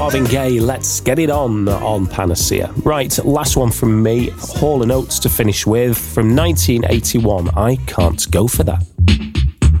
Marvin Gaye, Let's Get It On Panacea. Right, last one from me, Hall & Oates to finish with, from 1981, I Can't Go For That.